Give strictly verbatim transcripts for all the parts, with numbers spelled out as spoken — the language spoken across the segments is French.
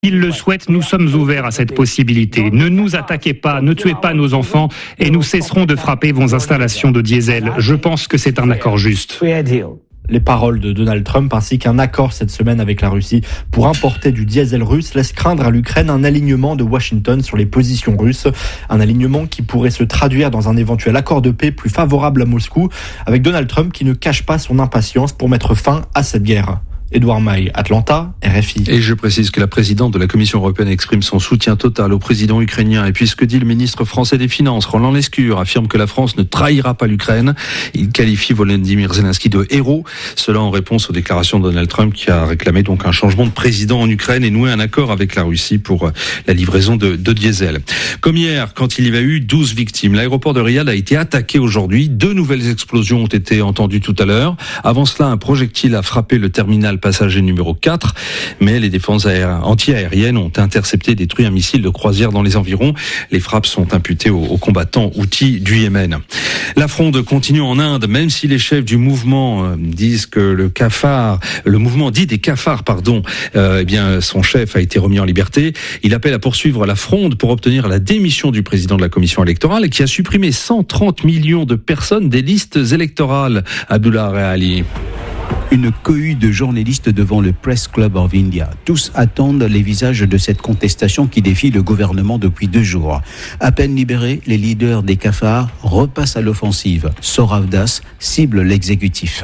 S'ils le souhaitent, nous sommes ouverts à cette possibilité. Ne nous attaquez pas, ne tuez pas nos enfants et nous cesserons de frapper vos installations de diesel. Je pense que c'est un accord juste. Les paroles de Donald Trump ainsi qu'un accord cette semaine avec la Russie pour importer du diesel russe laissent craindre à l'Ukraine un alignement de Washington sur les positions russes. Un alignement qui pourrait se traduire dans un éventuel accord de paix plus favorable à Moscou, avec Donald Trump qui ne cache pas son impatience pour mettre fin à cette guerre. Édouard Maille, Atlanta, R F I. Et je précise que la présidente de la Commission européenne exprime son soutien total au président ukrainien. Et puis ce que dit le ministre français des Finances, Roland Lescure, affirme que la France ne trahira pas l'Ukraine. Il qualifie Volodymyr Zelensky de héros. Cela en réponse aux déclarations de Donald Trump qui a réclamé donc un changement de président en Ukraine et noué un accord avec la Russie pour la livraison de, de diesel. Comme hier, quand il y avait eu douze victimes, l'aéroport de Riyad a été attaqué aujourd'hui. Deux nouvelles explosions ont été entendues tout à l'heure. Avant cela, un projectile a frappé le terminal passager numéro quatre, mais les défenses anti-aériennes ont intercepté et détruit un missile de croisière dans les environs. Les frappes sont imputées aux, aux combattants houthis du Yémen. La fronde continue en Inde, même si les chefs du mouvement euh, disent que le cafard, le mouvement dit des cafards, pardon, euh, eh bien son chef a été remis en liberté. Il appelle à poursuivre la fronde pour obtenir la démission du président de la commission électorale qui a supprimé cent trente millions de personnes des listes électorales. Abdullah Reali. Une cohue de journalistes devant le Press Club of India. Tous attendent les visages de cette contestation qui défie le gouvernement depuis deux jours. À peine libérés, les leaders des cafards repassent à l'offensive. Saurav Das cible l'exécutif.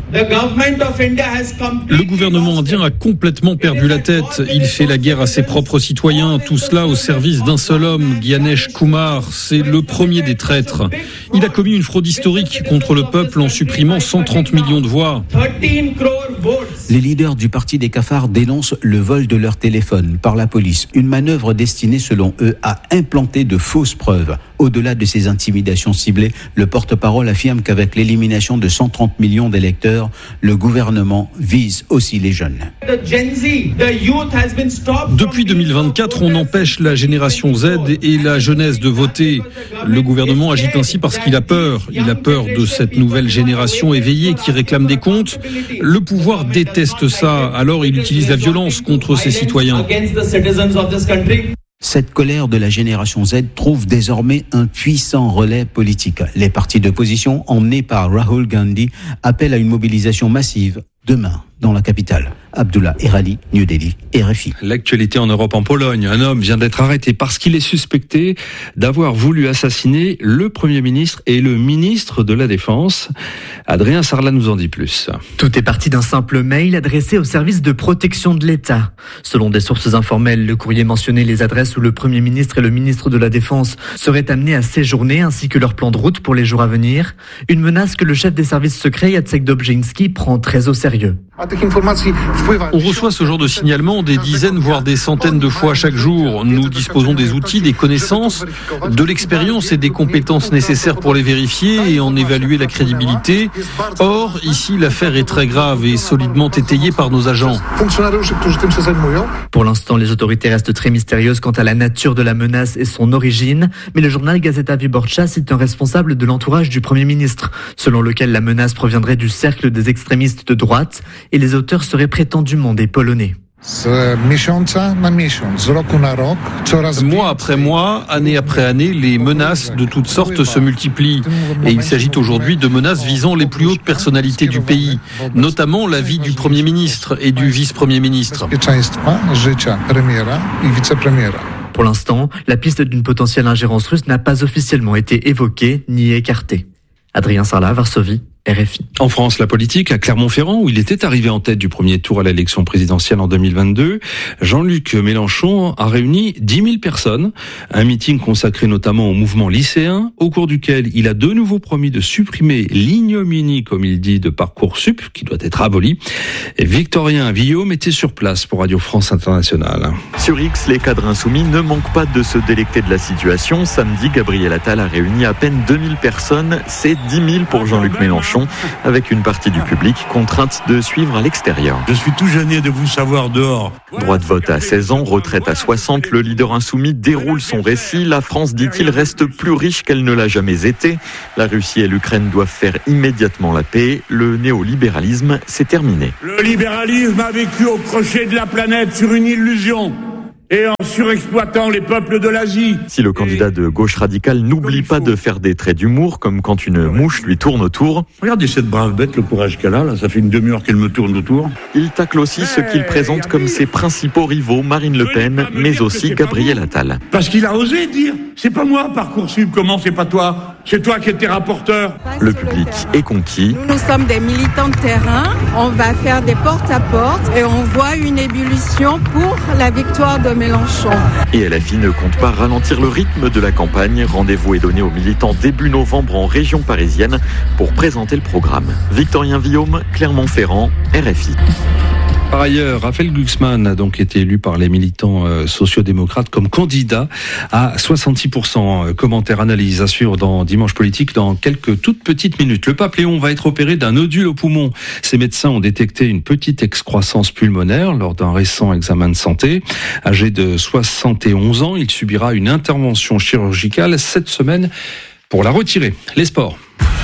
Le gouvernement indien a complètement perdu la tête. Il fait la guerre à ses propres citoyens, tout cela au service d'un seul homme, Gyanesh Kumar. C'est le premier des traîtres. Il a commis une fraude historique contre le peuple en supprimant cent trente millions de voix. Les leaders du parti des cafards dénoncent le vol de leur téléphone par la police. Une manœuvre destinée, selon eux, à implanter de fausses preuves. Au-delà de ces intimidations ciblées, le porte-parole affirme qu'avec l'élimination de cent trente millions d'électeurs, le gouvernement vise aussi les jeunes. Depuis deux mille vingt-quatre, on empêche la génération Z et la jeunesse de voter. Le gouvernement agit ainsi parce qu'il a peur. Il a peur de cette nouvelle génération éveillée qui réclame des comptes. Le pouvoir déteste ça, alors il utilise la violence contre ses citoyens. Cette colère de la génération Z trouve désormais un puissant relais politique. Les partis d'opposition, emmenés par Rahul Gandhi, appellent à une mobilisation massive demain dans la capitale. Abdullah Erali, New Delhi, R F I. L'actualité en Europe, en Pologne. Un homme vient d'être arrêté parce qu'il est suspecté d'avoir voulu assassiner le Premier ministre et le ministre de la Défense. Adrien Sarlat nous en dit plus. Tout est parti d'un simple mail adressé au service de protection de l'État. Selon des sources informelles, le courrier mentionnait les adresses où le Premier ministre et le ministre de la Défense seraient amenés à séjourner ainsi que leur plan de route pour les jours à venir. Une menace que le chef des services secrets, Jacek Dobrzyński, prend très au sérieux. On reçoit ce genre de signalement des dizaines, voire des centaines de fois chaque jour. Nous disposons des outils, des connaissances, de l'expérience et des compétences nécessaires pour les vérifier et en évaluer la crédibilité. Or, ici, l'affaire est très grave et solidement étayée par nos agents. Pour l'instant, les autorités restent très mystérieuses quant à la nature de la menace et son origine, mais le journal Gazeta Wyborcza cite un responsable de l'entourage du Premier ministre, selon lequel la menace proviendrait du cercle des extrémistes de droite et les auteurs seraient prétendument des Polonais. Mois après mois, année après année, les menaces de toutes sortes se multiplient. Et il s'agit aujourd'hui de menaces visant les plus hautes personnalités du pays, notamment la vie du Premier ministre et du vice-premier ministre. Pour l'instant, la piste d'une potentielle ingérence russe n'a pas officiellement été évoquée ni écartée. Adrien Sarlat, Varsovie, R F I. En France, la politique, à Clermont-Ferrand, où il était arrivé en tête du premier tour à l'élection présidentielle en deux mille vingt-deux, Jean-Luc Mélenchon a réuni dix mille personnes. Un meeting consacré notamment au mouvement lycéen, au cours duquel il a de nouveau promis de supprimer l'ignominie, comme il dit, de Parcoursup, qui doit être aboli. Et Victorien Villaume était sur place pour Radio France Internationale. Sur X, les cadres insoumis ne manquent pas de se délecter de la situation. Samedi, Gabriel Attal a réuni à peine deux mille personnes. C'est dix mille pour Jean-Luc Mélenchon, avec une partie du public contrainte de suivre à l'extérieur. Je suis tout gêné de vous savoir dehors. Droit de vote à seize ans, retraite à soixante, le leader insoumis déroule son récit. La France, dit-il, reste plus riche qu'elle ne l'a jamais été. La Russie et l'Ukraine doivent faire immédiatement la paix. Le néolibéralisme, c'est terminé. Le libéralisme a vécu au crochet de la planète sur une illusion. et en surexploitant les peuples de l'Asie. Si le candidat de gauche radicale n'oublie pas de faire des traits d'humour, comme quand une mouche lui tourne autour. Regardez cette brave bête, le courage qu'elle a, là, ça fait une demi-heure qu'elle me tourne autour. Il tacle aussi ceux qu'il présente comme ses principaux rivaux, Marine Le Pen, mais aussi Gabriel Attal. Parce qu'il a osé dire, c'est pas moi Parcoursup, comment c'est pas toi ? C'est toi qui étais rapporteur. Le public est conquis. Nous, nous sommes des militants de terrain, on va faire des porte-à-porte et on voit une ébullition pour la victoire de Mélenchon. Et L F I ne compte pas ralentir le rythme de la campagne. Rendez-vous est donné aux militants début novembre en région parisienne pour présenter le programme. Victorien Villaume, Clermont-Ferrand, R F I. Par ailleurs, Raphaël Glucksmann a donc été élu par les militants euh, sociodémocrates comme candidat à soixante-six pour cent. Commentaire, analyse à suivre dans Dimanche Politique dans quelques toutes petites minutes. Le pape Léon va être opéré d'un nodule au poumon. Ses médecins ont détecté une petite excroissance pulmonaire lors d'un récent examen de santé. Âgé de soixante et onze ans, il subira une intervention chirurgicale cette semaine pour la retirer. Les sports.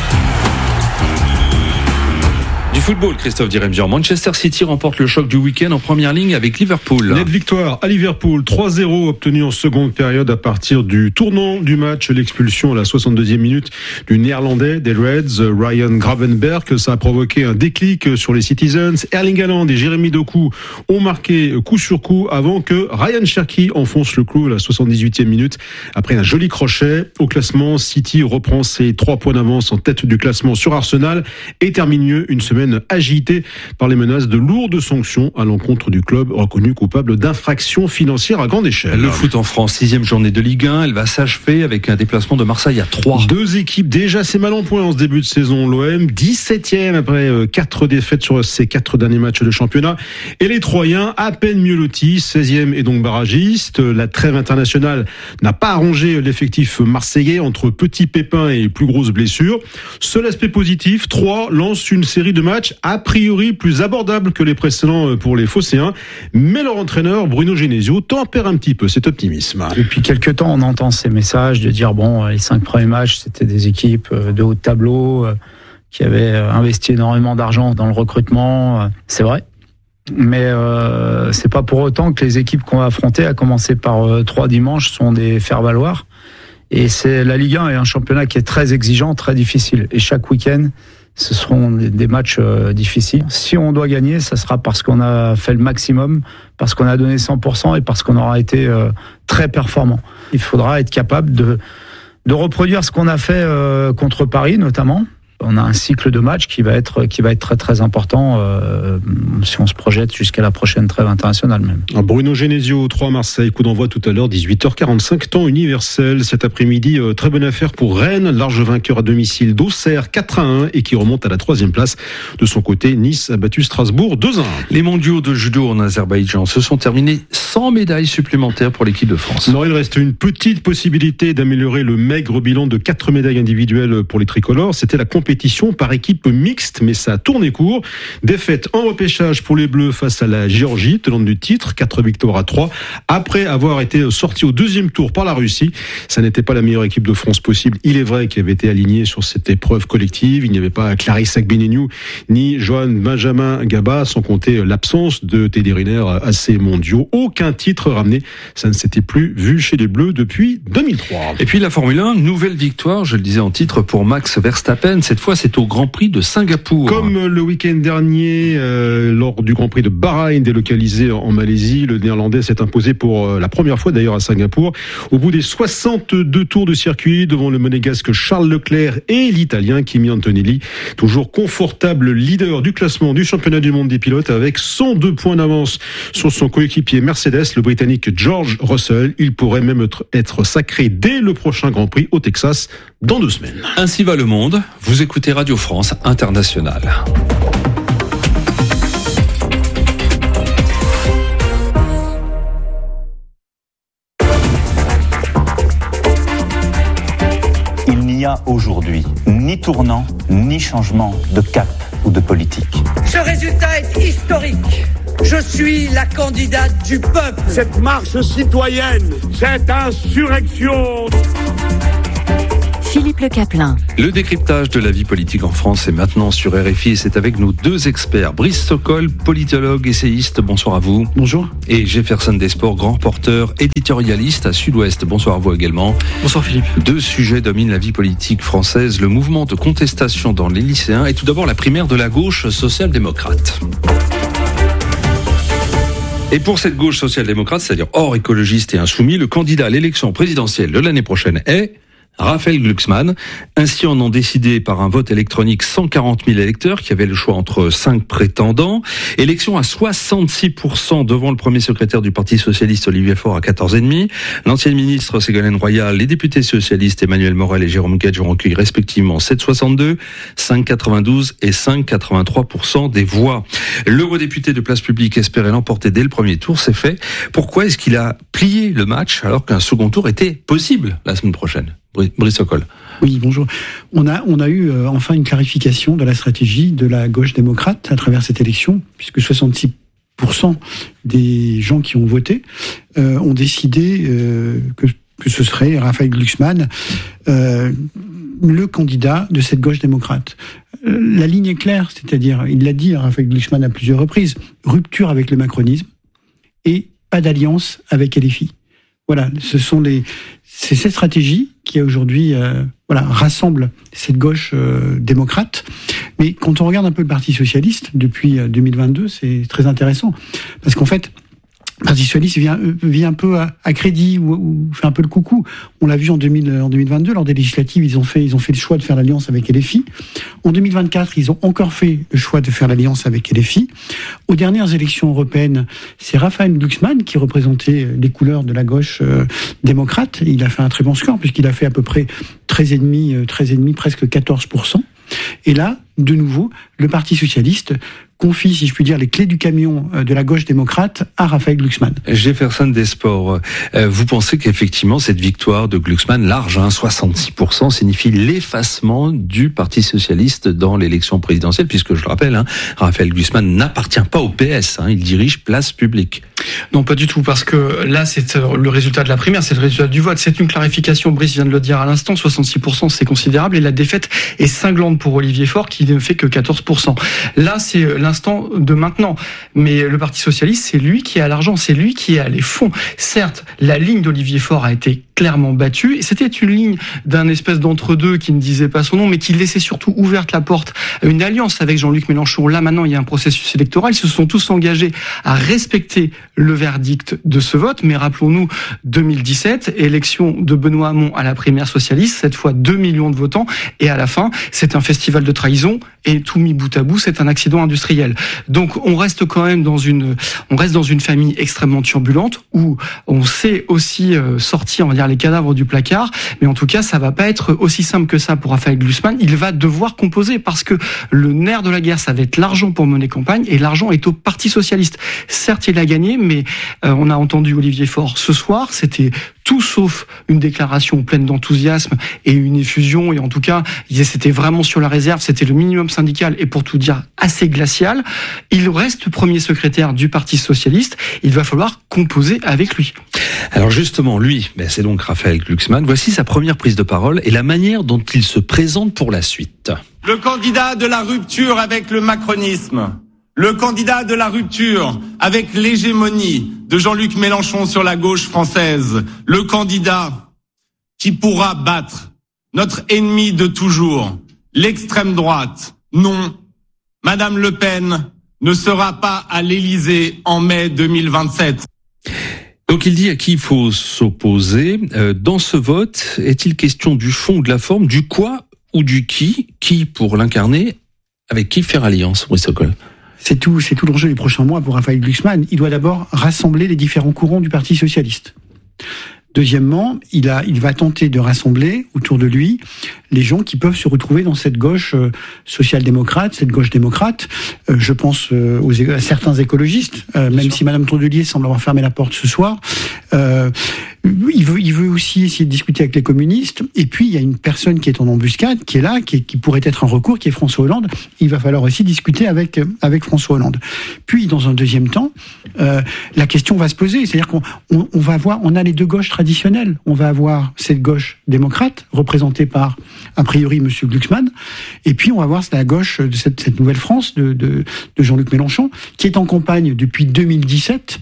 Du football, Christophe Diremzian. Manchester City remporte le choc du week-end en première ligne avec Liverpool. Nette victoire à Liverpool, trois zéro obtenue en seconde période à partir du tournant du match, l'expulsion à la soixante-deuxième minute du néerlandais des Reds, Ryan Gravenberch. Ça a provoqué un déclic sur les Citizens. Erling Haaland et Jérémy Doku ont marqué coup sur coup avant que Ryan Cherki enfonce le clou à la soixante-dix-huitième minute. Après un joli crochet au classement, City reprend ses trois points d'avance en tête du classement sur Arsenal et termine mieux une semaine agité par les menaces de lourdes sanctions à l'encontre du club reconnu coupable d'infractions financières à grande échelle. Le foot en France, sixième journée de Ligue un, elle va s'achever avec un déplacement de Marseille à trois. Deux équipes déjà assez mal en point en ce début de saison. L'O M, dix-septième après quatre défaites sur ses quatre derniers matchs de championnat. Et les Troyens, à peine mieux lotis, seizième et donc barragiste. La trêve internationale n'a pas arrangé l'effectif marseillais entre petits pépins et plus grosses blessures. Seul aspect positif, Troyes lance une série de matchs a priori plus abordable que les précédents pour les Phocéens, mais leur entraîneur Bruno Genesio tempère un petit peu cet optimisme. Depuis quelques temps, on entend ces messages de dire bon, les cinq premiers matchs, c'était des équipes de haut de tableau qui avaient investi énormément d'argent dans le recrutement. C'est vrai. Mais euh, c'est pas pour autant que les équipes qu'on va affronter, à commencer par euh, trois dimanches, sont des faire-valoir. Et c'est la Ligue un est un championnat qui est très exigeant, très difficile. Et chaque week-end, ce seront des matchs euh, difficiles. Si on doit gagner, ça sera parce qu'on a fait le maximum, parce qu'on a donné cent pour cent et parce qu'on aura été euh, très performant. Il faudra être capable de, de reproduire ce qu'on a fait euh, contre Paris, notamment. On a un cycle de match qui va être qui va être très très important euh, si on se projette jusqu'à la prochaine trêve internationale même. Bruno Genesio, trois Marseille, coup d'envoi tout à l'heure, dix-huit heures quarante-cinq, temps universel. Cet après-midi, euh, très bonne affaire pour Rennes, large vainqueur à domicile d'Auxerre, quatre à un, et qui remonte à la troisième place. De son côté, Nice a battu Strasbourg, deux à un. Les mondiaux de judo en Azerbaïdjan se sont terminés sans médailles supplémentaires pour l'équipe de France. Alors, il reste une petite possibilité d'améliorer le maigre bilan de quatre médailles individuelles pour les tricolores. C'était la compétition par équipe mixte, mais ça a tourné court. Défaite en repêchage pour les Bleus face à la Géorgie, tenante du titre, quatre victoires à trois, après avoir été sorti au deuxième tour par la Russie. Ça n'était pas la meilleure équipe de France possible. Il est vrai qu'elle avait été alignée sur cette épreuve collective. Il n'y avait pas Clarisse Agbenienou ni Johan Benjamin Gaba, sans compter l'absence de Teddy Riner à ces mondiaux. Aucun titre ramené. Ça ne s'était plus vu chez les Bleus depuis deux mille trois. Et puis la Formule un, nouvelle victoire, je le disais en titre, pour Max Verstappen. Cette fois, c'est au Grand Prix de Singapour. Comme le week-end dernier, euh, lors du Grand Prix de Bahreïn, délocalisé en Malaisie, le Néerlandais s'est imposé pour euh, la première fois d'ailleurs à Singapour. Au bout des soixante-deux tours de circuit, devant le monégasque Charles Leclerc et l'Italien Kimi Antonelli, toujours confortable leader du classement du championnat du monde des pilotes avec cent deux points d'avance sur son coéquipier Mercedes, le Britannique George Russell. Il pourrait même être, être sacré dès le prochain Grand Prix au Texas dans deux semaines. Ainsi va le monde. Vous écoutez Radio France Internationale. Il n'y a aujourd'hui ni tournant, ni changement de cap ou de politique. Ce résultat est historique. Je suis la candidate du peuple. Cette marche citoyenne, cette insurrection Philippe Le Caplin. Le décryptage de la vie politique en France est maintenant sur R F I et c'est avec nos deux experts. Brice Sokol, politologue, essayiste, bonsoir à vous. Bonjour. Et Jefferson Desports, grand reporter, éditorialiste à Sud-Ouest. Bonsoir à vous également. Bonsoir Philippe. Deux sujets dominent la vie politique française, le mouvement de contestation dans les lycéens et tout d'abord la primaire de la gauche social-démocrate. Et pour cette gauche social-démocrate, c'est-à-dire hors écologiste et insoumis, le candidat à l'élection présidentielle de l'année prochaine est Raphaël Glucksmann. Ainsi en ont décidé par un vote électronique cent quarante mille électeurs qui avaient le choix entre cinq prétendants. Élection à soixante-six pour cent devant le premier secrétaire du Parti socialiste Olivier Faure à quatorze virgule cinq pour cent. L'ancienne ministre Ségolène Royal, les députés socialistes Emmanuel Morel et Jérôme Guedj ont recueilli respectivement sept virgule soixante-deux, cinq virgule quatre-vingt-douze et cinq virgule quatre-vingt-trois pour cent des voix. L'eurodéputé de Place Publique espérait l'emporter dès le premier tour, c'est fait. Pourquoi est-ce qu'il a plié le match alors qu'un second tour était possible la semaine prochaine ? Brice Sokol. Oui, bonjour. On a, on a eu euh, enfin une clarification de la stratégie de la gauche démocrate à travers cette élection, puisque soixante-six pour cent des gens qui ont voté euh, ont décidé euh, que, que ce serait Raphaël Glucksmann euh, le candidat de cette gauche démocrate. Euh, la ligne est claire, c'est-à-dire, il l'a dit, Raphaël Glucksmann à plusieurs reprises, rupture avec le macronisme et pas d'alliance avec L F I. Voilà, ce sont les, c'est cette stratégie qui aujourd'hui, euh, voilà, rassemble cette gauche euh, démocrate. Mais quand on regarde un peu le Parti socialiste depuis deux mille vingt-deux, c'est très intéressant parce qu'en fait, le Parti socialiste vient, vient un peu à, à crédit ou, ou fait un peu le coucou. On l'a vu en, deux mille, en deux mille vingt-deux, lors des législatives, ils ont fait, ils ont fait le choix de faire l'alliance avec L F I. En deux mille vingt-quatre, ils ont encore fait le choix de faire l'alliance avec L F I. Aux dernières élections européennes, c'est Raphaël Glucksmann qui représentait les couleurs de la gauche euh, démocrate. Il a fait un très bon score puisqu'il a fait à peu près treize virgule cinq, treize virgule cinq, presque quatorze pour cent. Et là, de nouveau, le Parti socialiste confie, si je puis dire, les clés du camion de la gauche démocrate à Raphaël Glucksmann. Jefferson Desports, euh, vous pensez qu'effectivement cette victoire de Glucksmann, large, hein, soixante-six pour cent, signifie l'effacement du Parti socialiste dans l'élection présidentielle, puisque je le rappelle, hein, Raphaël Glucksmann n'appartient pas au P S, hein, il dirige Place Publique. Non, pas du tout, parce que là, c'est le résultat de la primaire, c'est le résultat du vote. C'est une clarification, Brice vient de le dire à l'instant, soixante-six pour cent, c'est considérable, et la défaite est cinglante pour Olivier Faure, qui ne fait que quatorze pour cent. Là, c'est l'instant de maintenant. Mais le Parti socialiste, c'est lui qui a l'argent, c'est lui qui a les fonds. Certes, la ligne d'Olivier Faure a été clairement battue, et c'était une ligne d'un espèce d'entre-deux qui ne disait pas son nom, mais qui laissait surtout ouverte la porte à une alliance avec Jean-Luc Mélenchon. Là, maintenant, il y a un processus électoral, ils se sont tous engagés à respecter le verdict de ce vote, mais rappelons-nous, deux mille dix-sept, élection de Benoît Hamon à la primaire socialiste, cette fois deux millions de votants, et à la fin, c'est un festival de trahison, et tout mis bout à bout, c'est un accident industriel. Donc, on reste quand même dans une, on reste dans une famille extrêmement turbulente, où on sait aussi euh, sortir, on va dire, les cadavres du placard, mais en tout cas, ça va pas être aussi simple que ça pour Raphaël Glucksmann. Il va devoir composer, parce que le nerf de la guerre, ça va être l'argent pour mener campagne, et l'argent est au Parti socialiste. Certes, il a gagné, mais euh, on a entendu Olivier Faure ce soir, c'était tout sauf une déclaration pleine d'enthousiasme et une effusion, et en tout cas, c'était vraiment sur la réserve, c'était le minimum syndical, et pour tout dire, assez glacial. Il reste premier secrétaire du Parti socialiste, il va falloir composer avec lui. Alors justement, lui, ben c'est donc Raphaël Glucksmann. Voici sa première prise de parole et la manière dont il se présente pour la suite. Le candidat de la rupture avec le macronisme, le candidat de la rupture avec l'hégémonie de Jean-Luc Mélenchon sur la gauche française, le candidat qui pourra battre notre ennemi de toujours, l'extrême droite. Non, Madame Le Pen ne sera pas à l'Élysée en mai deux mille vingt-sept. Donc il dit à qui il faut s'opposer. Euh, dans ce vote, est-il question du fond ou de la forme, du quoi ou du qui, qui pour l'incarner, avec qui faire alliance, Brice Sokol? C'est tout, c'est tout l'enjeu des prochains mois pour Raphaël Glucksmann. Il doit d'abord rassembler les différents courants du Parti socialiste. Deuxièmement, il a, il va tenter de rassembler autour de lui les gens qui peuvent se retrouver dans cette gauche euh, social-démocrate, cette gauche démocrate. Euh, je pense euh, aux, à certains écologistes, euh, même sûr. Si Madame Tondelier semble avoir fermé la porte ce soir. Euh, il veut, il veut aussi essayer de discuter avec les communistes. Et puis, il y a une personne qui est en embuscade, qui est là, qui, est, qui pourrait être un recours, qui est François Hollande. Il va falloir aussi discuter avec, avec François Hollande. Puis, dans un deuxième temps, euh, la question va se poser. C'est-à-dire qu'on on, on va avoir, on a les deux gauches traditionnelles. On va avoir cette gauche démocrate, représentée par, a priori, M. Glucksmann. Et puis, on va voir la gauche de cette, cette nouvelle France de, de, de Jean-Luc Mélenchon, qui est en campagne depuis deux mille dix-sept,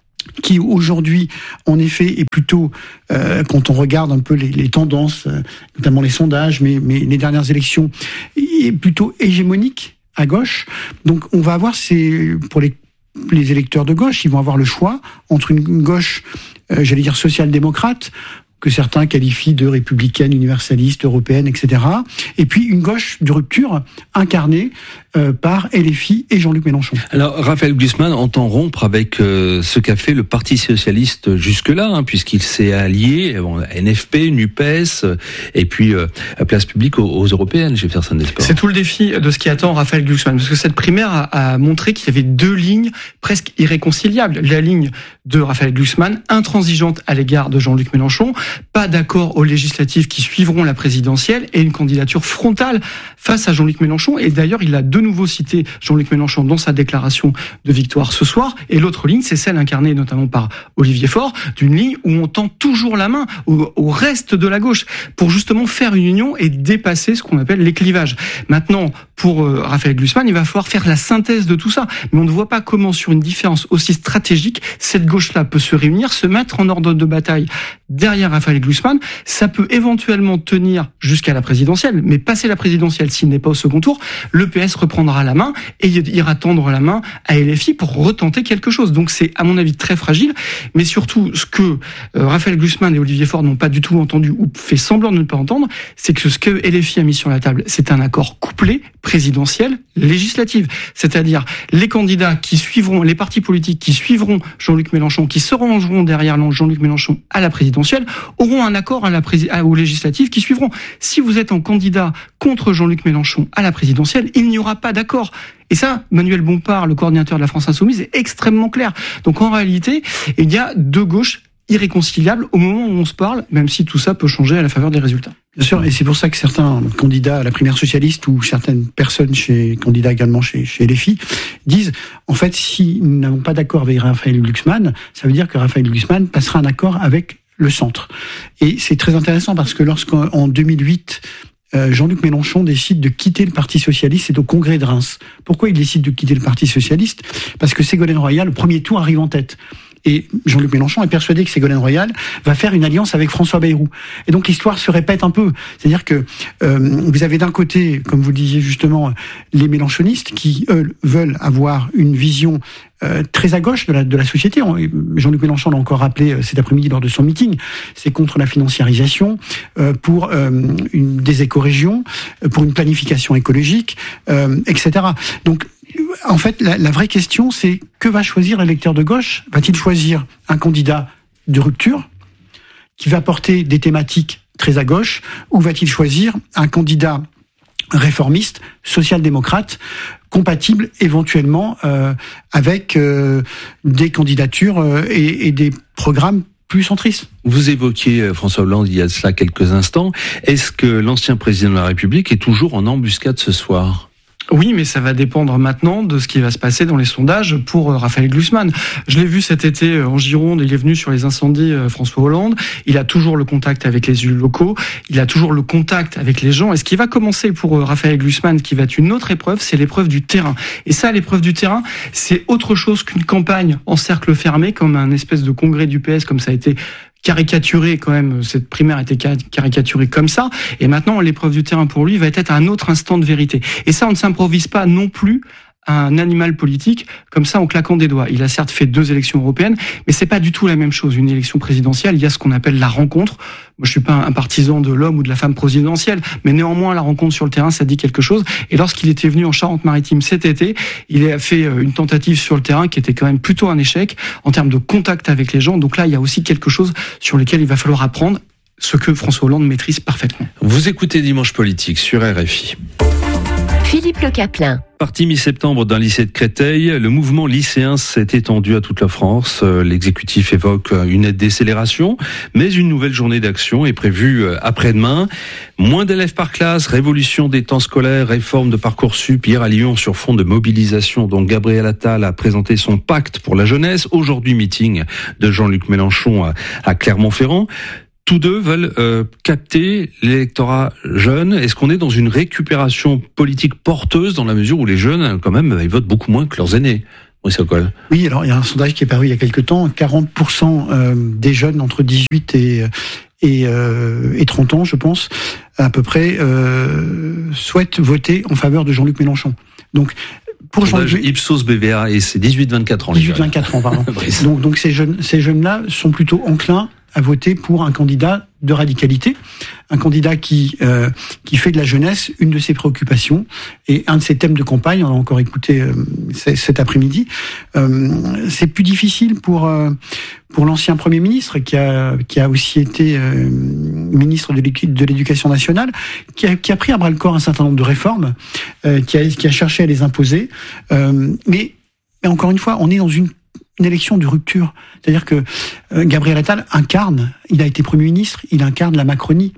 qui aujourd'hui, en effet, est plutôt, euh, quand on regarde un peu les, les tendances, euh, notamment les sondages, mais, mais les dernières élections, est plutôt hégémonique à gauche. Donc on va avoir, ces, pour les, les électeurs de gauche, ils vont avoir le choix entre une gauche, euh, j'allais dire social-démocrate, que certains qualifient de républicaine, universaliste, européenne, et cetera. Et puis une gauche de rupture incarnée euh, par L F I et Jean-Luc Mélenchon. Alors Raphaël Glucksmann entend rompre avec euh, ce qu'a fait le Parti socialiste jusque-là, hein, puisqu'il s'est allié bon, N F P, NUPES, euh, et puis euh, Place Publique aux, aux européennes, je vais faire ça d'espoir. C'est tout le défi de ce qui attend Raphaël Glucksmann, parce que cette primaire a, a montré qu'il y avait deux lignes presque irréconciliables. La ligne de Raphaël Glucksmann, intransigeante à l'égard de Jean-Luc Mélenchon, pas d'accord aux législatives qui suivront la présidentielle et une candidature frontale face à Jean-Luc Mélenchon. Et d'ailleurs, il a de nouveau cité Jean-Luc Mélenchon dans sa déclaration de victoire ce soir. Et l'autre ligne, c'est celle incarnée notamment par Olivier Faure, d'une ligne où on tend toujours la main au, au reste de la gauche pour justement faire une union et dépasser ce qu'on appelle les clivages. Maintenant, pour euh, Raphaël Glucksmann, il va falloir faire la synthèse de tout ça. Mais on ne voit pas comment, sur une différence aussi stratégique, cette gauche-là peut se réunir, se mettre en ordre de bataille derrière Raphaël Glucksmann. Ça peut éventuellement tenir jusqu'à la présidentielle, mais passer la présidentielle, s'il n'est pas au second tour, le P S reprendra la main et ira tendre la main à L F I pour retenter quelque chose. Donc c'est, à mon avis, très fragile. Mais surtout, ce que euh, Raphaël Glucksmann et Olivier Faure n'ont pas du tout entendu ou fait semblant de ne pas entendre, c'est que ce que L F I a mis sur la table, c'est un accord couplé présidentiel législative. C'est-à-dire les candidats qui suivront, les partis politiques qui suivront Jean-Luc Mélenchon, qui se rangeront derrière Jean-Luc Mélenchon à la présidentielle, auront un accord à la prési- aux législatives qui suivront. Si vous êtes en candidat contre Jean-Luc Mélenchon à la présidentielle, il n'y aura pas d'accord. Et ça, Manuel Bompard, le coordinateur de la France Insoumise, est extrêmement clair. Donc en réalité, il y a deux gauches irréconciliables au moment où on se parle, même si tout ça peut changer à la faveur des résultats. Bien sûr, et c'est pour ça que certains candidats à la primaire socialiste ou certaines personnes chez candidats également chez, chez L F I disent, en fait, si nous n'avons pas d'accord avec Raphaël Glucksmann, ça veut dire que Raphaël Glucksmann passera un accord avec le centre. Et c'est très intéressant parce que lorsqu'en deux mille huit, euh, Jean-Luc Mélenchon décide de quitter le Parti socialiste, c'est au congrès de Reims. Pourquoi il décide de quitter le Parti socialiste ? Parce que Ségolène Royal, le premier tour, arrive en tête. Et Jean-Luc Mélenchon est persuadé que Ségolène Royal va faire une alliance avec François Bayrou. Et donc l'histoire se répète un peu. C'est-à-dire que euh, vous avez d'un côté, comme vous le disiez justement, les mélenchonistes qui, eux, veulent avoir une vision euh, très à gauche de la, de la société. Jean-Luc Mélenchon l'a encore rappelé euh, cet après-midi lors de son meeting. C'est contre la financiarisation, euh, pour euh, une, des écorégions, pour une planification écologique, euh, et cetera. Donc, en fait, la, la vraie question, c'est que va choisir l'électeur de gauche ? Va-t-il choisir un candidat de rupture qui va porter des thématiques très à gauche, ou va-t-il choisir un candidat réformiste, social-démocrate, compatible éventuellement euh, avec euh, des candidatures euh, et, et des programmes plus centristes. Vous évoquiez François Hollande il y a cela quelques instants. Est-ce que l'ancien président de la République est toujours en embuscade ce soir ? Oui, mais ça va dépendre maintenant de ce qui va se passer dans les sondages pour Raphaël Glucksmann. Je l'ai vu cet été en Gironde, il est venu sur les incendies, François Hollande. Il a toujours le contact avec les élus locaux, il a toujours le contact avec les gens. Et ce qui va commencer pour Raphaël Glucksmann, qui va être une autre épreuve, c'est l'épreuve du terrain. Et ça, l'épreuve du terrain, c'est autre chose qu'une campagne en cercle fermé, comme un espèce de congrès du P S, comme ça a été caricaturé quand même, cette primaire a été caricaturée comme ça, et maintenant l'épreuve du terrain pour lui va être à un autre instant de vérité. Et ça, on ne s'improvise pas non plus un animal politique comme ça en claquant des doigts. Il a certes fait deux élections européennes, mais c'est pas du tout la même chose. Une élection présidentielle, il y a ce qu'on appelle la rencontre. Moi, je suis pas un partisan de l'homme ou de la femme présidentielle, mais néanmoins, la rencontre sur le terrain, ça dit quelque chose. Et lorsqu'il était venu en Charente-Maritime cet été, il a fait une tentative sur le terrain qui était quand même plutôt un échec en termes de contact avec les gens. Donc là, il y a aussi quelque chose sur lequel il va falloir apprendre, ce que François Hollande maîtrise parfaitement. Vous écoutez Dimanche Politique sur R F I. Philippe Le Caplin. Parti mi-septembre d'un lycée de Créteil, le mouvement lycéen s'est étendu à toute la France. L'exécutif évoque une aide décélération, mais une nouvelle journée d'action est prévue après-demain. Moins d'élèves par classe, révolution des temps scolaires, réforme de Parcoursup. Hier à Lyon, sur fond de mobilisation, dont Gabriel Attal a présenté son pacte pour la jeunesse. Aujourd'hui, meeting de Jean-Luc Mélenchon à Clermont-Ferrand. Tous deux veulent euh, capter l'électorat jeune. Est-ce qu'on est dans une récupération politique porteuse dans la mesure où les jeunes, quand même, ils votent beaucoup moins que leurs aînés? Oui, c'est quoi? Oui, alors il y a un sondage qui est paru il y a quelque temps. quarante pour cent des jeunes entre dix-huit et, et, euh, et trente ans, je pense, à peu près, euh, souhaitent voter en faveur de Jean-Luc Mélenchon. Donc, pour Jean-Luc Ipsos B V A, et c'est dix-huit vingt-quatre ans. dix-huit vingt-quatre ans, pardon. donc, donc ces jeunes, ces jeunes-là sont plutôt enclins à voter pour un candidat de radicalité, un candidat qui euh, qui fait de la jeunesse une de ses préoccupations et un de ses thèmes de campagne. On l'a encore écouté euh, cet après-midi. Euh, c'est plus difficile pour euh, pour l'ancien Premier ministre qui a qui a aussi été euh, ministre de l'Éducation nationale, qui a, qui a pris à bras le corps un certain nombre de réformes, euh, qui a qui a cherché à les imposer. Euh, mais, mais encore une fois, on est dans une une élection de rupture. C'est-à-dire que euh, Gabriel Attal incarne, il a été Premier ministre, il incarne la Macronie.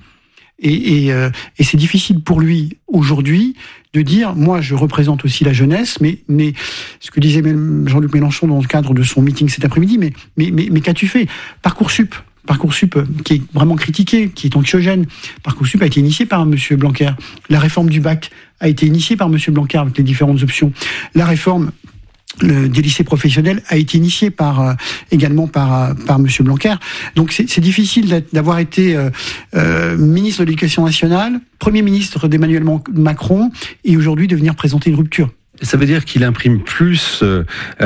Et, et, euh, et c'est difficile pour lui, aujourd'hui, de dire, moi, je représente aussi la jeunesse, mais, mais ce que disait Jean-Luc Mélenchon dans le cadre de son meeting cet après-midi, mais, mais, mais, mais qu'as-tu fait? Parcoursup, Parcoursup, qui est vraiment critiqué, qui est anxiogène. Parcoursup a été initié par M. Blanquer. La réforme du bac a été initiée par M. Blanquer avec les différentes options. La réforme Le, des lycées professionnels a été initié par euh, également par euh, par Monsieur Blanquer. Donc c'est, c'est difficile d'avoir été euh, euh, ministre de l'Éducation nationale, Premier ministre d'Emmanuel Macron, et aujourd'hui de venir présenter une rupture. Ça veut dire qu'il imprime plus, euh,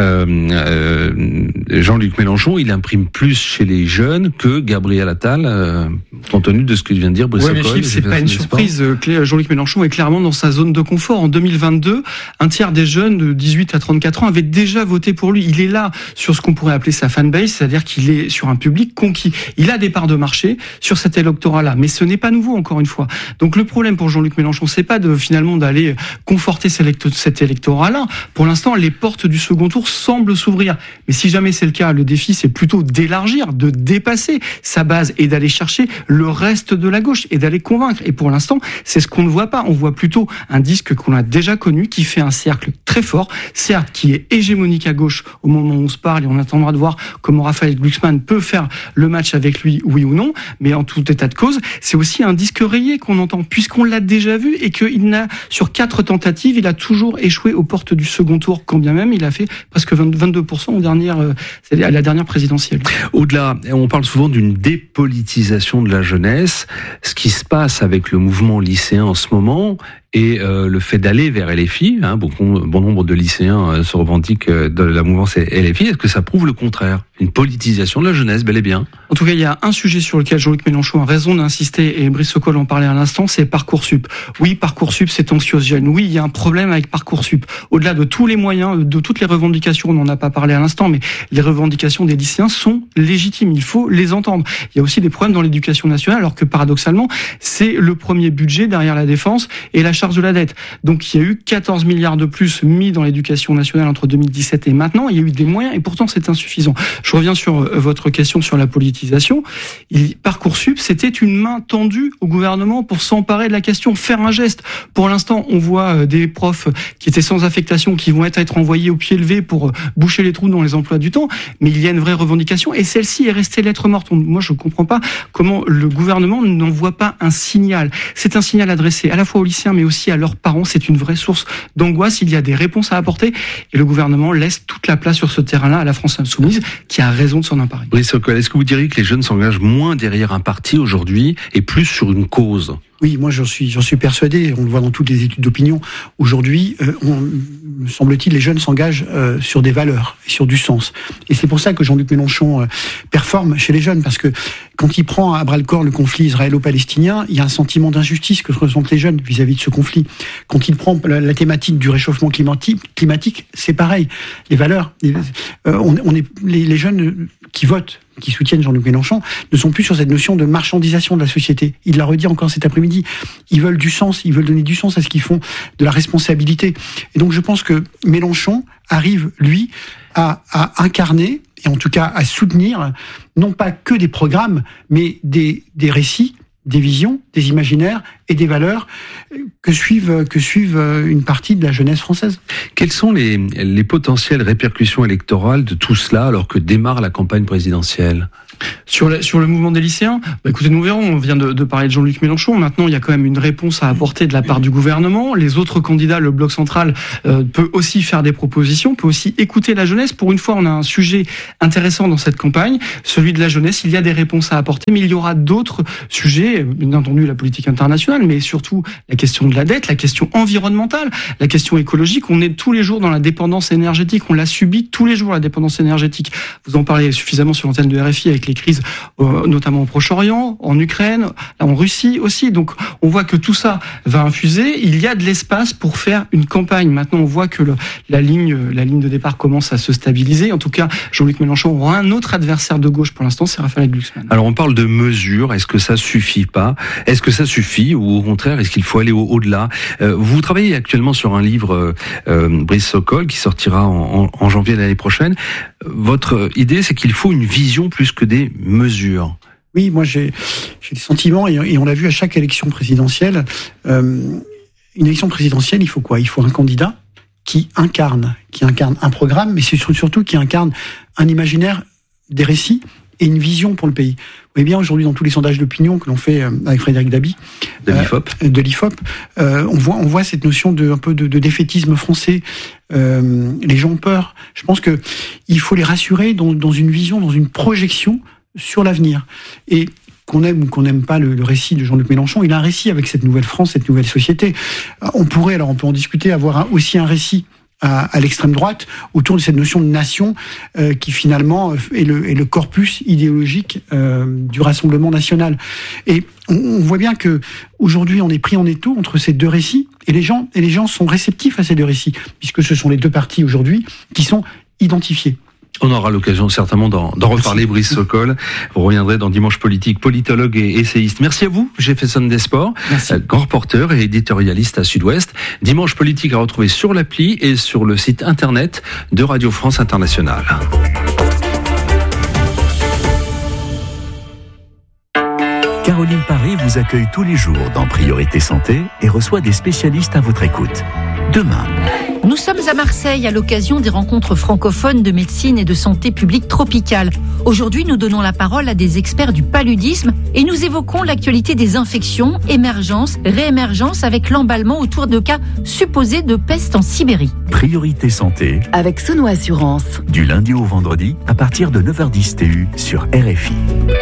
euh, Jean-Luc Mélenchon, il imprime plus chez les jeunes que Gabriel Attal, euh, compte tenu de ce que vient de dire Brice Ocol. Oui, mais Philippe, c'est pas une surprise. Jean-Luc Mélenchon est clairement dans sa zone de confort. En deux mille vingt-deux, un tiers des jeunes de dix-huit à trente-quatre ans avaient déjà voté pour lui. Il est là sur ce qu'on pourrait appeler sa fanbase, c'est-à-dire qu'il est sur un public conquis. Il a des parts de marché sur cet électorat-là, mais ce n'est pas nouveau, encore une fois. Donc le problème pour Jean-Luc Mélenchon, c'est pas de finalement d'aller conforter cet électorat. Là, pour l'instant, les portes du second tour semblent s'ouvrir. Mais si jamais c'est le cas, le défi, c'est plutôt d'élargir, de dépasser sa base et d'aller chercher le reste de la gauche et d'aller convaincre. Et pour l'instant, c'est ce qu'on ne voit pas. On voit plutôt un disque qu'on a déjà connu, qui fait un cercle très fort, certes, qui est hégémonique à gauche au moment où on se parle, et on attendra de voir comment Raphaël Glucksmann peut faire le match avec lui, oui ou non. Mais en tout état de cause, c'est aussi un disque rayé qu'on entend, puisqu'on l'a déjà vu et qu'il n'a, sur quatre tentatives, il a toujours échoué aux portes du second tour, quand bien même il a fait presque vingt-deux pour cent aux dernières, à la dernière présidentielle. Au-delà, on parle souvent d'une dépolitisation de la jeunesse. Ce qui se passe avec le mouvement lycéen en ce moment, et euh, le fait d'aller vers L F I, hein, bon, bon nombre de lycéens euh, se revendiquent euh, de la mouvance L F I, est-ce que ça prouve le contraire? Une politisation de la jeunesse, bel et bien. En tout cas, il y a un sujet sur lequel Jean-Luc Mélenchon a raison d'insister, et Brice Ocol en parlait à l'instant, c'est Parcoursup. Oui, Parcoursup, c'est anxiogène. Oui, il y a un problème avec Parcoursup. Au-delà de tous les moyens, de toutes les revendications, on n'en a pas parlé à l'instant, mais les revendications des lycéens sont légitimes. Il faut les entendre. Il y a aussi des problèmes dans l'éducation nationale, alors que paradoxalement, c'est le premier budget derrière la défense et la charge de la dette. Donc il y a eu quatorze milliards de plus mis dans l'éducation nationale entre deux mille dix-sept et maintenant. Il y a eu des moyens et pourtant c'est insuffisant. Je reviens sur votre question sur la politisation. Il, Parcoursup, c'était une main tendue au gouvernement pour s'emparer de la question, faire un geste. Pour l'instant, on voit des profs qui étaient sans affectation, qui vont être, être envoyés au pied levé pour boucher les trous dans les emplois du temps. Mais il y a une vraie revendication et celle-ci est restée lettre morte. Moi, je ne comprends pas comment le gouvernement n'envoie pas un signal. C'est un signal adressé à la fois aux lycéens, mais aussi à leurs parents. C'est une vraie source d'angoisse. Il y a des réponses à apporter et le gouvernement laisse toute la place sur ce terrain-là à la France insoumise qui a raison de s'en emparer. Brice Ocol, est-ce que vous diriez que les jeunes s'engagent moins derrière un parti aujourd'hui et plus sur une cause? Oui, moi j'en suis, j'en suis persuadé. On le voit dans toutes les études d'opinion. Aujourd'hui, euh, on, me semble-t-il, les jeunes s'engagent euh, sur des valeurs, sur du sens. Et c'est pour ça que Jean-Luc Mélenchon euh, performe chez les jeunes, parce que quand il prend à bras le corps le conflit israélo-palestinien, il y a un sentiment d'injustice que ressentent les jeunes vis-à-vis de ce conflit. Quand il prend la, la thématique du réchauffement climatique, climatique, c'est pareil. Les valeurs, les, euh, on, on est les, les jeunes qui votent qui soutiennent Jean-Luc Mélenchon ne sont plus sur cette notion de marchandisation de la société. Il l'a redit encore cet après-midi. Ils veulent du sens, ils veulent donner du sens à ce qu'ils font, de la responsabilité. Et donc je pense que Mélenchon arrive, lui, à, à incarner, et en tout cas à soutenir, non pas que des programmes, mais des, des récits, des visions, des imaginaires et des valeurs que suivent, que suivent une partie de la jeunesse française. Quelles sont les, les potentielles répercussions électorales de tout cela alors que démarre la campagne présidentielle ? Sur le, sur le mouvement des lycéens, bah écoutez, nous verrons, on vient de, de parler de Jean-Luc Mélenchon, maintenant il y a quand même une réponse à apporter de la part du gouvernement, les autres candidats, le bloc central euh, peut aussi faire des propositions, peut aussi écouter la jeunesse. Pour une fois, on a un sujet intéressant dans cette campagne, celui de la jeunesse, il y a des réponses à apporter, mais il y aura d'autres sujets, bien entendu la politique internationale, mais surtout la question de la dette, la question environnementale, la question écologique. On est tous les jours dans la dépendance énergétique, on la subit tous les jours, la dépendance énergétique. Vous en parlez suffisamment sur l'antenne de R F I avec les crises, euh, notamment au Proche-Orient, en Ukraine, en Russie aussi. Donc, on voit que tout ça va infuser. Il y a de l'espace pour faire une campagne. Maintenant, on voit que le, la ligne, la ligne de départ commence à se stabiliser. En tout cas, Jean-Luc Mélenchon aura un autre adversaire de gauche pour l'instant, c'est Raphaël Glucksmann. Alors, on parle de mesures. Est-ce que ça suffit pas ? Est-ce que ça suffit ou au contraire, est-ce qu'il faut aller au- au-delà ? euh, Vous travaillez actuellement sur un livre, euh, Brice Sokol, qui sortira en, en, en janvier de l'année prochaine. Votre idée, c'est qu'il faut une vision plus que des mesures. Oui, moi j'ai j'ai le sentiment, et, et on l'a vu à chaque élection présidentielle, euh, une élection présidentielle, il faut quoi ? Il faut un candidat qui incarne, qui incarne un programme, mais c'est surtout qui incarne un imaginaire, des récits et une vision pour le pays. Vous voyez bien aujourd'hui dans tous les sondages d'opinion que l'on fait avec Frédéric Dabi, de l'I F O P, euh, de l'I F O P, euh, on voit on voit cette notion de un peu de, de défaitisme français. Euh, les gens ont peur. Je pense que il faut les rassurer dans, dans une vision, dans une projection sur l'avenir. Et qu'on aime ou qu'on n'aime pas le, le récit de Jean-Luc Mélenchon, il a un récit avec cette nouvelle France, cette nouvelle société. On pourrait, alors on peut en discuter, avoir un, aussi un récit à, à l'extrême droite autour de cette notion de nation euh, qui finalement est le, est le corpus idéologique euh, du Rassemblement national. Et on, on voit bien que aujourd'hui on est pris en étau entre ces deux récits et les gens et les gens sont réceptifs à ces deux récits puisque ce sont les deux partis aujourd'hui qui sont identifiés. On aura l'occasion certainement d'en, d'en reparler, Brice Sokol. Vous reviendrez dans Dimanche Politique, politologue et essayiste. Merci à vous, Jefferson Desports, grand reporter et éditorialiste à Sud-Ouest. Dimanche Politique à retrouver sur l'appli et sur le site internet de Radio France Internationale. Caroline Paré vous accueille tous les jours dans Priorité Santé et reçoit des spécialistes à votre écoute. Demain. Nous sommes à Marseille à l'occasion des rencontres francophones de médecine et de santé publique tropicale. Aujourd'hui, nous donnons la parole à des experts du paludisme et nous évoquons l'actualité des infections, émergence, réémergence avec l'emballement autour de cas supposés de peste en Sibérie. Priorité Santé. Avec Sono Assurance. Du lundi au vendredi à partir de neuf heures dix T U sur R F I.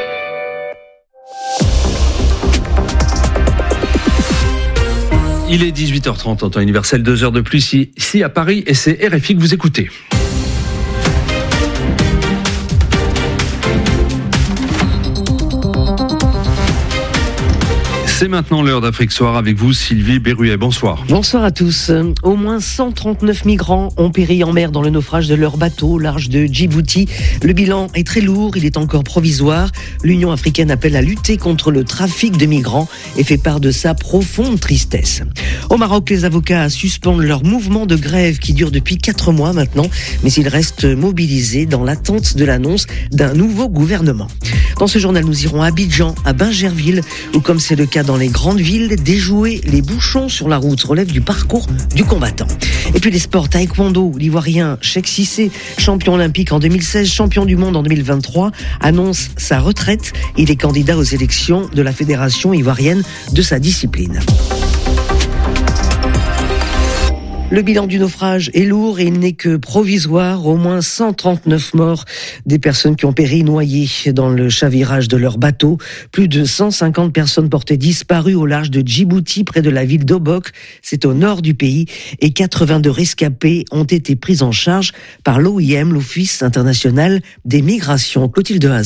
Il est dix-huit heures trente en temps universel, deux heures de plus ici à Paris et c'est R F I que vous écoutez. C'est maintenant l'heure d'Afrique Soir avec vous, Sylvie Berruet. Bonsoir. Bonsoir à tous. Au moins cent trente-neuf migrants ont péri en mer dans le naufrage de leur bateau au large de Djibouti. Le bilan est très lourd, il est encore provisoire. L'Union africaine appelle à lutter contre le trafic de migrants et fait part de sa profonde tristesse. Au Maroc, les avocats suspendent leur mouvement de grève qui dure depuis quatre mois maintenant, mais ils restent mobilisés dans l'attente de l'annonce d'un nouveau gouvernement. Dans ce journal, nous irons à Abidjan, à Bingerville, où comme c'est le cas dans les grandes villes, déjouer les bouchons sur la route relève du parcours du combattant. Et puis les sports, taekwondo, l'Ivoirien Cheikh Cissé, champion olympique en deux mille seize, champion du monde en deux mille vingt-trois, annonce sa retraite. Il est candidat aux élections de la Fédération ivoirienne de sa discipline. Le bilan du naufrage est lourd et il n'est que provisoire. Au moins cent trente-neuf morts, des personnes qui ont péri noyées dans le chavirage de leur bateau. Plus de cent cinquante personnes portées disparues au large de Djibouti, près de la ville d'Obok. C'est au nord du pays. Et quatre-vingt-deux rescapés ont été pris en charge par l'O I M, l'Office international des migrations. Clotilde Hazard.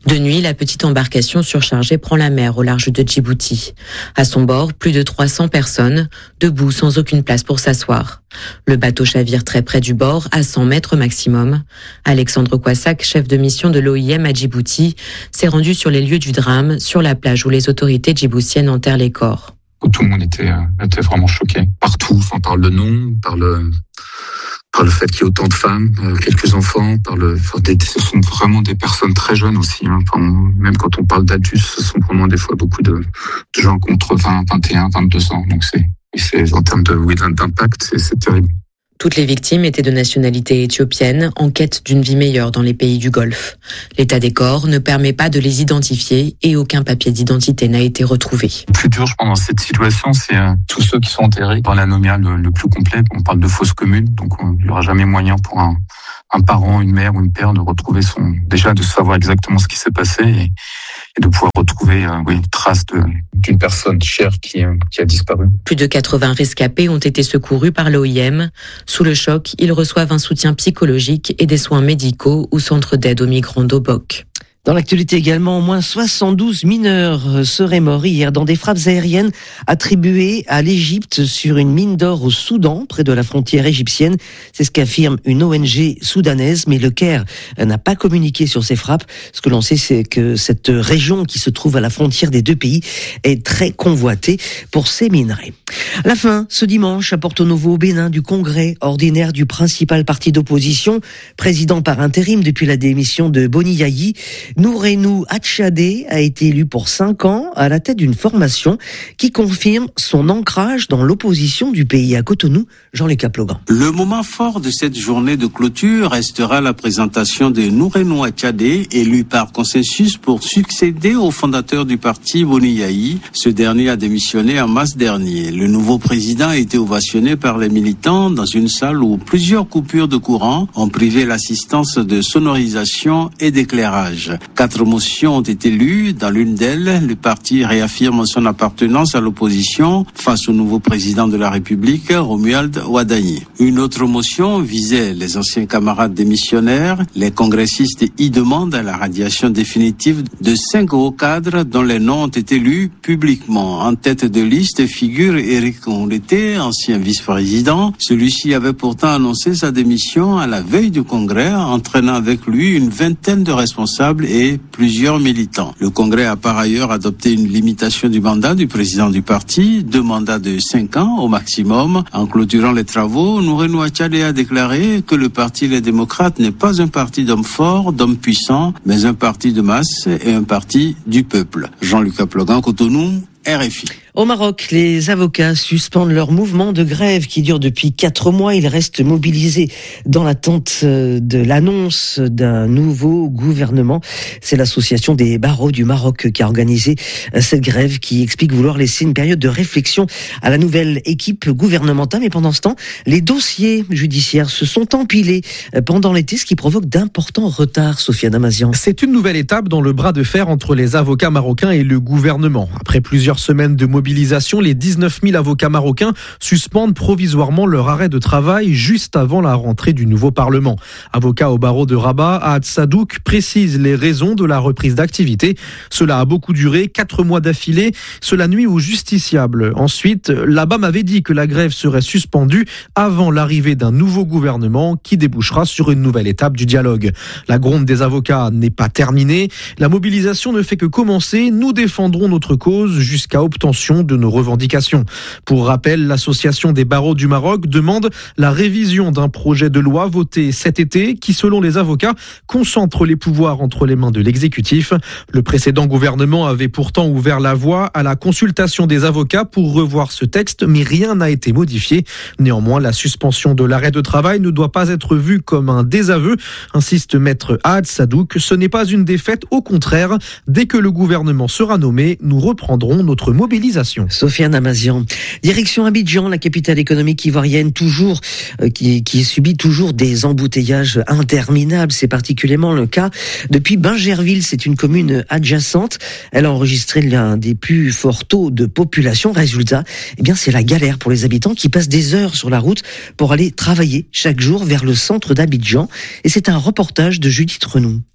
De nuit, la petite embarcation surchargée prend la mer au large de Djibouti. À son bord, plus de trois cents personnes, debout sans aucune place pour s'asseoir. Le bateau chavire très près du bord, à cent mètres maximum. Alexandre Kouassak, chef de mission de l'O I M à Djibouti, s'est rendu sur les lieux du drame, sur la plage où les autorités djiboutiennes enterrent les corps. Tout le monde était, était vraiment choqué. Partout, on parle de nom, par le... par le fait qu'il y ait autant de femmes, euh, quelques enfants, par le, enfin, des, ce sont vraiment des personnes très jeunes aussi. Hein. Enfin, même quand on parle d'adultes, ce sont vraiment des fois beaucoup de, de gens contre vingt, vingt et un, vingt-deux ans. Donc c'est, c'est en termes de, oui, d'impact, c'est, c'est terrible. Toutes les victimes étaient de nationalité éthiopienne, en quête d'une vie meilleure dans les pays du Golfe. L'état des corps ne permet pas de les identifier et aucun papier d'identité n'a été retrouvé. Le plus dur, je pense, dans cette situation, c'est euh, tous ceux qui sont enterrés dans l'anomia le, le plus complet. On parle de fosse commune, donc il n'y aura jamais moyen pour un, un parent, une mère ou une père de retrouver son... Déjà, de savoir exactement ce qui s'est passé et, et de pouvoir retrouver euh, oui, une trace de, d'une personne chère qui, euh, qui a disparu. Plus de quatre-vingts rescapés ont été secourus par l'O I M. Sous le choc, ils reçoivent un soutien psychologique et des soins médicaux au centre d'aide aux migrants d'Obok. Dans l'actualité également, au moins soixante-douze mineurs seraient morts hier dans des frappes aériennes attribuées à l'Égypte sur une mine d'or au Soudan, près de la frontière égyptienne. C'est ce qu'affirme une O N G soudanaise, mais le Caire n'a pas communiqué sur ces frappes. Ce que l'on sait, c'est que cette région qui se trouve à la frontière des deux pays est très convoitée pour ces minerais. La fin, ce dimanche, à Porto Novo, au Bénin, du congrès ordinaire du principal parti d'opposition, président par intérim depuis la démission de Boni Yayi. Nourenou Hatchadé a été élu pour cinq ans à la tête d'une formation qui confirme son ancrage dans l'opposition du pays. À Cotonou, Jean-Luc Kaplogan. Le moment fort de cette journée de clôture restera la présentation de Nourenou Hatchadé, élu par consensus pour succéder au fondateur du parti Boni Yayi. Ce dernier a démissionné en mars dernier. Le nouveau président a été ovationné par les militants dans une salle où plusieurs coupures de courant ont privé l'assistance de sonorisation et d'éclairage. Quatre motions ont été lues. Dans l'une d'elles, le parti réaffirme son appartenance à l'opposition face au nouveau président de la République, Romuald Wadani. Une autre motion visait les anciens camarades démissionnaires. Les congressistes y demandent la radiation définitive de cinq hauts cadres dont les noms ont été lus publiquement. En tête de liste figure Éric Onleté, ancien vice-président. Celui-ci avait pourtant annoncé sa démission à la veille du congrès, entraînant avec lui une vingtaine de responsables et plusieurs militants. Le Congrès a par ailleurs adopté une limitation du mandat du président du parti, deux mandats de cinq ans au maximum. En clôturant les travaux, Nourenou Hatchadé a déclaré que le parti Les Démocrates n'est pas un parti d'hommes forts, d'hommes puissants, mais un parti de masse et un parti du peuple. Jean-Luc Kaplogan, Cotonou, R F I. Au Maroc, les avocats suspendent leur mouvement de grève qui dure depuis quatre mois. Ils restent mobilisés dans l'attente de l'annonce d'un nouveau gouvernement. C'est l'association des barreaux du Maroc qui a organisé cette grève, qui explique vouloir laisser une période de réflexion à la nouvelle équipe gouvernementale. Mais pendant ce temps, les dossiers judiciaires se sont empilés pendant l'été, ce qui provoque d'importants retards. Sofiane Amazian. C'est une nouvelle étape dans le bras de fer entre les avocats marocains et le gouvernement. Après plusieurs semaines de mobilisation, les dix-neuf mille avocats marocains suspendent provisoirement leur arrêt de travail juste avant la rentrée du nouveau Parlement. Avocat au barreau de Rabat, Ahad Sadouk précise les raisons de la reprise d'activité. Cela a beaucoup duré, quatre mois d'affilée. Cela nuit aux justiciables. Ensuite, la B A M avait dit que la grève serait suspendue avant l'arrivée d'un nouveau gouvernement qui débouchera sur une nouvelle étape du dialogue. La gronde des avocats n'est pas terminée. La mobilisation ne fait que commencer. Nous défendrons notre cause jusqu'à obtention de nos revendications. Pour rappel, l'association des barreaux du Maroc demande la révision d'un projet de loi voté cet été qui, selon les avocats, concentre les pouvoirs entre les mains de l'exécutif. Le précédent gouvernement avait pourtant ouvert la voie à la consultation des avocats pour revoir ce texte, mais rien n'a été modifié. Néanmoins, la suspension de l'arrêt de travail ne doit pas être vue comme un désaveu, insiste maître Ahad Sadouk. Ce n'est pas une défaite, au contraire. Dès que le gouvernement sera nommé, nous reprendrons notre mobilisation. Sofiane Amazian. Direction Abidjan, la capitale économique ivoirienne, toujours euh, qui, qui subit toujours des embouteillages interminables. C'est particulièrement le cas depuis Bingerville. C'est une commune adjacente. Elle a enregistré l'un des plus forts taux de population. Résultat, eh bien, c'est la galère pour les habitants qui passent des heures sur la route pour aller travailler chaque jour vers le centre d'Abidjan. Et c'est un reportage de Judith Renou.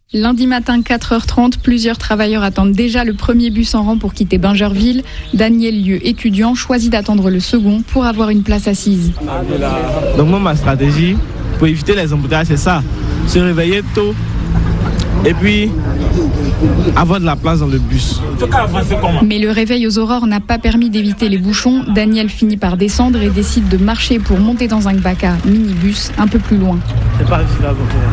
Lundi matin, quatre heures trente, plusieurs travailleurs attendent déjà le premier bus en rang pour quitter Bingerville. Daniel Lieu, étudiant, choisit d'attendre le second pour avoir une place assise. Donc moi, ma stratégie pour éviter les embouteillages, c'est ça. Se réveiller tôt et puis avoir de la place dans le bus. Mais le réveil aux aurores n'a pas permis d'éviter les bouchons. Daniel finit par descendre et décide de marcher pour monter dans un Gbaka minibus un peu plus loin. C'est pas difficile.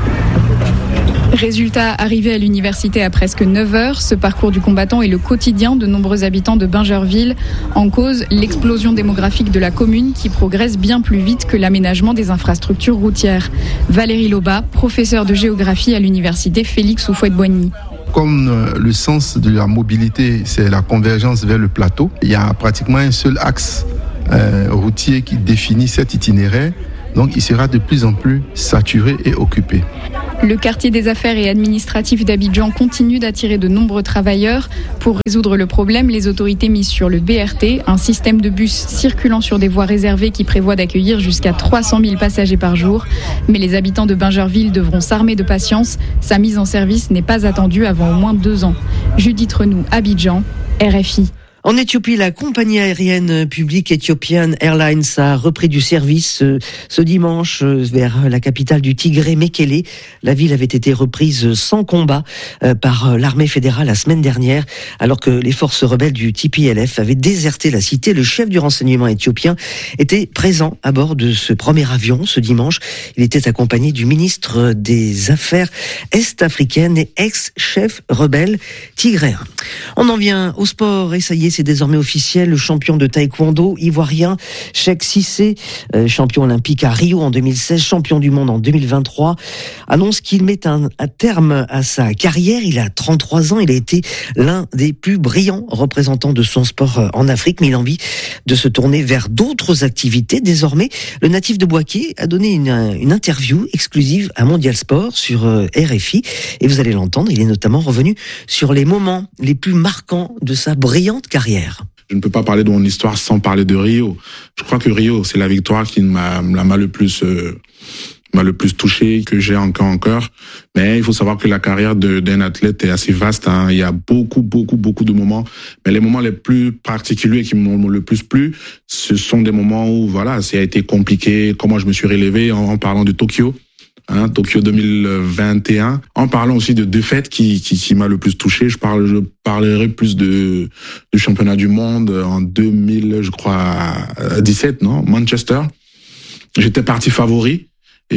Résultat, arrivé à l'université à presque neuf heures, ce parcours du combattant est le quotidien de nombreux habitants de Bingerville. En cause, l'explosion démographique de la commune qui progresse bien plus vite que l'aménagement des infrastructures routières. Valérie Loba, professeure de géographie à l'université Félix Houphouët-Boigny. Comme le sens de la mobilité, c'est la convergence vers le plateau, il y a pratiquement un seul axe euh, routier qui définit cet itinéraire. Donc il sera de plus en plus saturé et occupé. Le quartier des affaires et administratif d'Abidjan continue d'attirer de nombreux travailleurs. Pour résoudre le problème, les autorités misent sur le B R T, un système de bus circulant sur des voies réservées qui prévoit d'accueillir jusqu'à trois cent mille passagers par jour. Mais les habitants de Bingerville devront s'armer de patience. Sa mise en service n'est pas attendue avant au moins deux ans. Judith Renou, Abidjan, R F I. En Éthiopie, la compagnie aérienne publique Ethiopian Airlines a repris du service ce, ce dimanche vers la capitale du Tigré, Mekele. La ville avait été reprise sans combat par l'armée fédérale la semaine dernière, alors que les forces rebelles du T P L F avaient déserté la cité. Le chef du renseignement éthiopien était présent à bord de ce premier avion ce dimanche. Il était accompagné du ministre des Affaires est-africaines et ex-chef rebelle tigréen. On en vient au sport et ça y est, c'est désormais officiel. Le champion de taekwondo ivoirien Cheikh Cissé, euh, champion olympique à Rio en deux mille seize, champion du monde en deux mille vingt-trois, annonce qu'il met un, un terme à sa carrière. Il a trente-trois ans, il a été l'un des plus brillants représentants de son sport en Afrique, mais il a envie de se tourner vers d'autres activités. Désormais, le natif de Bouaké a donné une, une interview exclusive à Mondial Sport sur euh, R F I, et vous allez l'entendre, il est notamment revenu sur les moments les plus marquants de sa brillante carrière. Je ne peux pas parler de mon histoire sans parler de Rio. Je crois que Rio, c'est la victoire qui m'a, m'a le plus, euh, m'a le plus touché, que j'ai encore encore. Mais il faut savoir que la carrière de, d'un athlète est assez vaste, hein. Il y a beaucoup, beaucoup, beaucoup de moments. Mais les moments les plus particuliers qui m'ont le plus plu, ce sont des moments où, voilà, ça a été compliqué, comment je me suis relevé en, en parlant de Tokyo. Hein, Tokyo deux mille vingt et un. En parlant aussi de défaites qui, qui, qui m'a le plus touché, je parle, je parlerai plus de, du championnat du monde en deux mille, je crois, dix-sept, non? Manchester. J'étais parti favori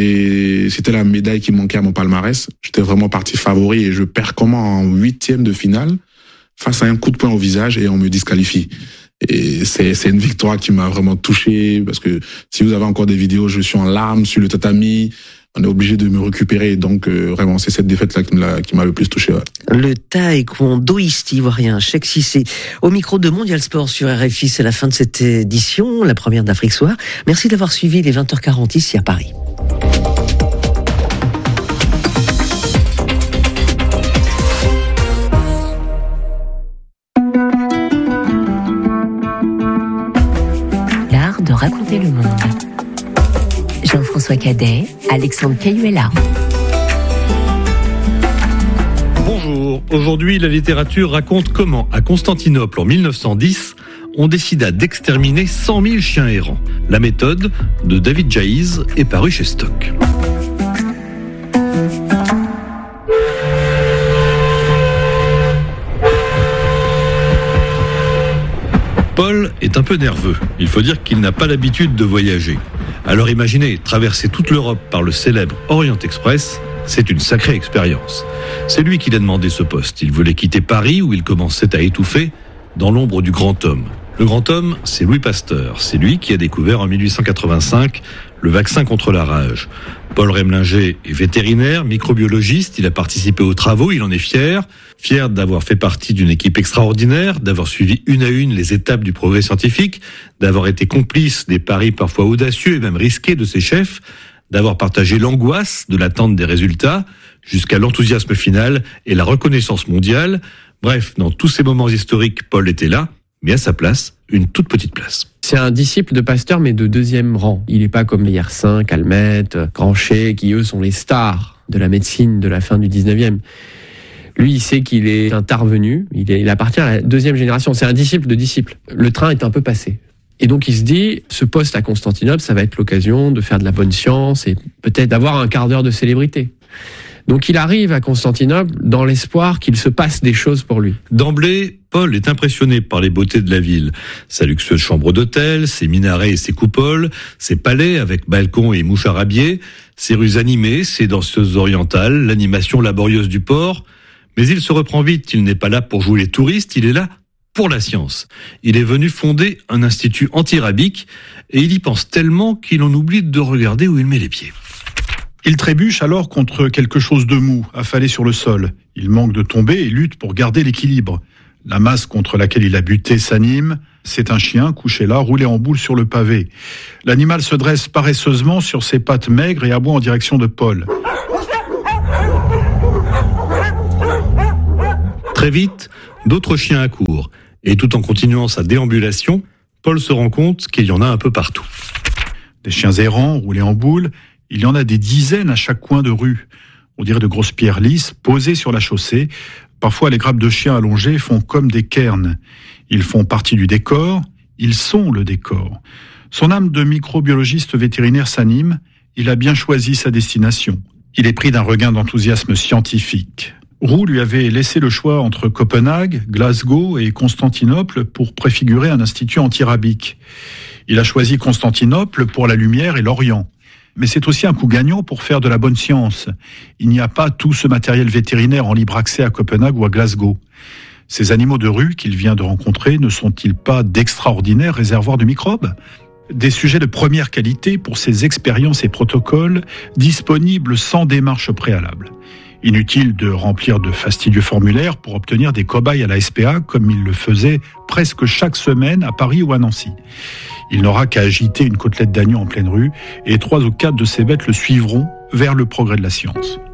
et c'était la médaille qui manquait à mon palmarès. J'étais vraiment parti favori et je perds comment en huitième de finale face à un coup de poing au visage et on me disqualifie. Et c'est, c'est une victoire qui m'a vraiment touché parce que si vous avez encore des vidéos, je suis en larmes sur le tatami. On est obligé de me récupérer, donc euh, vraiment c'est cette défaite-là qui m'a, qui m'a le plus touché. Ouais. Le taekwondoïste ivoirien Cheikh Cissé au micro de Mondial Sport sur R F I. C'est la fin de cette édition, la première d'Afrique Soir. Merci d'avoir suivi les vingt heures quarante ici à Paris. L'art de raconter le monde. Jean-François Cadet, Alexandre Cayuela. Bonjour. Aujourd'hui, la littérature raconte comment, à Constantinople en mille neuf cent dix, on décida d'exterminer cent mille chiens errants. La méthode de David Jaïs est parue chez Stock. Paul est un peu nerveux. Il faut dire qu'il n'a pas l'habitude de voyager. Alors imaginez, traverser toute l'Europe par le célèbre Orient Express, c'est une sacrée expérience. C'est lui qui l'a demandé ce poste. Il voulait quitter Paris où il commençait à étouffer dans l'ombre du grand homme. Le grand homme, c'est Louis Pasteur. C'est lui qui a découvert en mille huit cent quatre-vingt-cinq le vaccin contre la rage. Paul Remlinger est vétérinaire, microbiologiste, il a participé aux travaux, il en est fier. Fier d'avoir fait partie d'une équipe extraordinaire, d'avoir suivi une à une les étapes du progrès scientifique, d'avoir été complice des paris parfois audacieux et même risqués de ses chefs, d'avoir partagé l'angoisse de l'attente des résultats, jusqu'à l'enthousiasme final et la reconnaissance mondiale. Bref, dans tous ces moments historiques, Paul était là, mais à sa place, une toute petite place. C'est un disciple de Pasteur, mais de deuxième rang. Il n'est pas comme les Yersin, Calmette, Grancher, qui eux sont les stars de la médecine de la fin du dix-neuvième. Lui, il sait qu'il est intervenu, il, est, il appartient à la deuxième génération, c'est un disciple de disciple. Le train est un peu passé. Et donc il se dit, ce poste à Constantinople, ça va être l'occasion de faire de la bonne science et peut-être d'avoir un quart d'heure de célébrité. Donc il arrive à Constantinople dans l'espoir qu'il se passe des choses pour lui. D'emblée, Paul est impressionné par les beautés de la ville. Sa luxueuse chambre d'hôtel, ses minarets et ses coupoles, ses palais avec balcons et moucharabbiers, ses rues animées, ses danseuses orientales, l'animation laborieuse du port. Mais il se reprend vite, il n'est pas là pour jouer les touristes, il est là pour la science. Il est venu fonder un institut antirabique et il y pense tellement qu'il en oublie de regarder où il met les pieds. Il trébuche alors contre quelque chose de mou, affalé sur le sol. Il manque de tomber et lutte pour garder l'équilibre. La masse contre laquelle il a buté s'anime. C'est un chien couché là, roulé en boule sur le pavé. L'animal se dresse paresseusement sur ses pattes maigres et aboie en direction de Paul. Très vite, d'autres chiens accourent. Et tout en continuant sa déambulation, Paul se rend compte qu'il y en a un peu partout. Des chiens errants, roulés en boule, il y en a des dizaines à chaque coin de rue. On dirait de grosses pierres lisses posées sur la chaussée. Parfois, les grappes de chiens allongées font comme des cairns. Ils font partie du décor, ils sont le décor. Son âme de microbiologiste vétérinaire s'anime, il a bien choisi sa destination. Il est pris d'un regain d'enthousiasme scientifique. Roux lui avait laissé le choix entre Copenhague, Glasgow et Constantinople pour préfigurer un institut antirabique. Il a choisi Constantinople pour la lumière et l'Orient. Mais c'est aussi un coup gagnant pour faire de la bonne science. Il n'y a pas tout ce matériel vétérinaire en libre accès à Copenhague ou à Glasgow. Ces animaux de rue qu'il vient de rencontrer ne sont-ils pas d'extraordinaires réservoirs de microbes ? Des sujets de première qualité pour ces expériences et protocoles disponibles sans démarche préalable. Inutile de remplir de fastidieux formulaires pour obtenir des cobayes à la S P A comme il le faisait presque chaque semaine à Paris ou à Nancy. Il n'aura qu'à agiter une côtelette d'agneau en pleine rue et trois ou quatre de ses bêtes le suivront vers le progrès de la science.